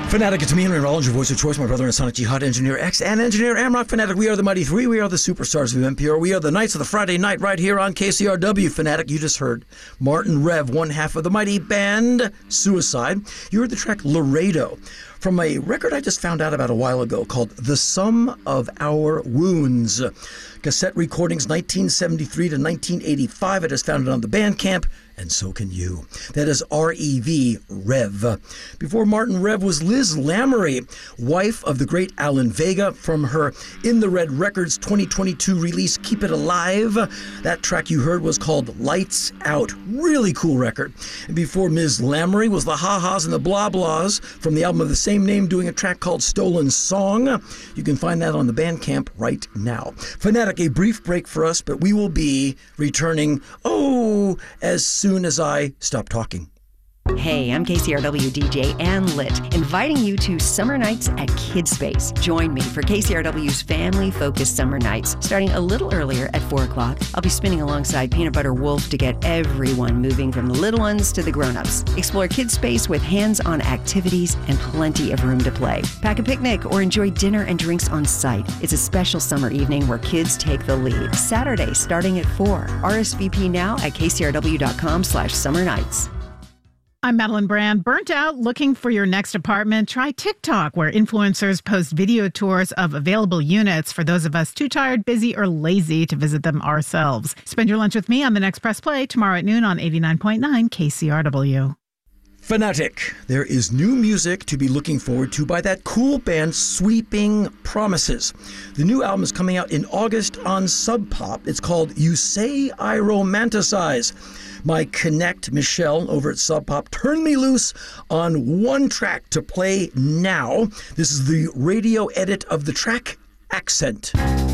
Fanatic, it's me, Henry Rollins, your voice of choice, my brother and Sonic Jihad, Engineer X, and Engineer Amrock. Fanatic, we are the Mighty Three. We are the superstars of NPR. We are the Knights of the Friday Night right here on KCRW. Fanatic, you just heard Martin Rev, one half of the mighty band Suicide. You heard the track Laredo from a record I just found out about a while ago called The Sum of Our Wounds. Cassette recordings 1973 to 1985. I just found it on the Bandcamp, and so can you. That is R-E-V, Rev. Before Martin Rev was Liz Lamoury, wife of the great Alan Vega, from her In the Red Records 2022 release, Keep It Alive. That track you heard was called Lights Out. Really cool record. And before Ms. Lamoury was the Ha-Has and the Blah Blahs from the album of the same name, doing a track called Stolen Song. You can find that on the Bandcamp right now. Fanatic, a brief break for us, but we will be returning, as soon as I stop talking. Hey, I'm KCRW DJ Ann Litt, inviting you to Summer Nights at Kidspace. Join me for KCRW's family-focused summer nights, starting a little earlier at 4 o'clock. I'll be spinning alongside Peanut Butter Wolf to get everyone moving from the little ones to the grown-ups. Explore Kidspace with hands-on activities and plenty of room to play. Pack a picnic or enjoy dinner and drinks on site. It's a special summer evening where kids take the lead. Saturday, starting at 4. RSVP now at kcrw.com/summernights. I'm Madeline Brand. Burnt out looking for your next apartment? Try TikTok, where influencers post video tours of available units for those of us too tired, busy, or lazy to visit them ourselves. Spend your lunch with me on the next Press Play tomorrow at noon on 89.9 KCRW. Fanatic, there is new music to be looking forward to by that cool band Sweeping Promises. The new album is coming out in August on Sub Pop. It's called You Say I Romanticize. My Connect, Michelle, over at Sub Pop, turned me loose on one track to play now. This is the radio edit of the track, Accent.